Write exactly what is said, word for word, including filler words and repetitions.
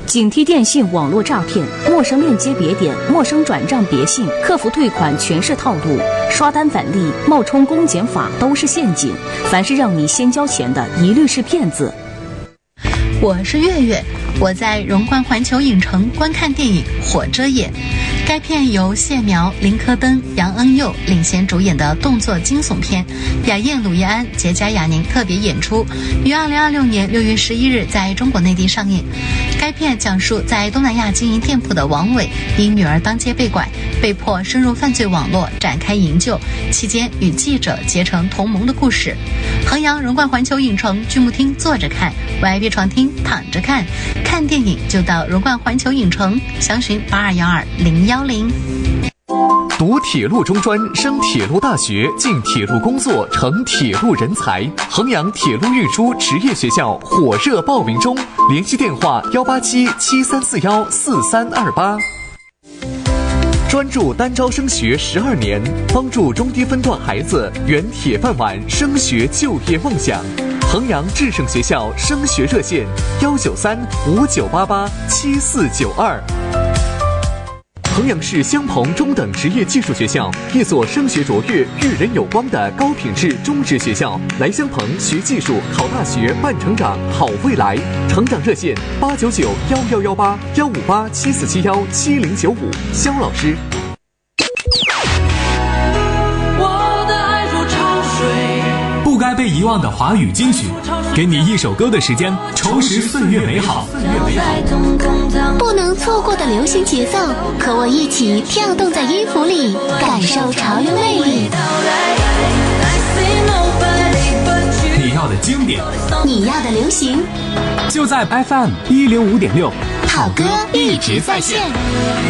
警惕电信网络诈骗，陌生链接别点，陌生转账别信，客服退款全是套路，刷单返利、冒充公检法都是陷阱。凡是让你先交钱的，一律是骗子。 我是月月，我在荣冠环球影城观看电影《火遮眼》。该片由谢苗、林科登、杨恩佑领衔主演的动作惊悚片，雅燕、鲁易安、杰佳、雅宁特别演出，于二零二六年六月十一日在中国内地上映。该片讲述在东南亚经营店铺的王伟因女儿当街被拐，被迫深入犯罪网络展开营救，期间与记者结成同盟的故事。衡阳荣冠环球影城剧目厅坐着看， V I P 床厅躺着看，看电影就到荣冠环球影城，详询八二幺二零幺零。 读铁路中专，升铁路大学，进铁路工作，成铁路人才。衡阳铁路运输职业学校火热报名中，联系电话幺八七七三四幺四三二八。专注单招升学十二年，帮助中低分段孩子圆铁饭碗升学就业梦想。衡阳智胜学校升学热线幺九三五九八八七四九二。衡阳市襄鹏中等职业技术学校，一所升学卓越、育人有光的高品质中职学校。来襄鹏学技术、考大学、办成长，好未来。成长热线八九九幺幺幺八幺五八七四七幺七零九五。肖老师。 我的爱如潮水， 不该被遗忘的华语金曲，给你一首歌的时间，重拾岁月美好。 不能错过的流行节奏，和我一起跳动在音符里，感受潮流魅力。 你要的经典， 你要的流行， 就在 F M 一零五点六， 好歌一直在线。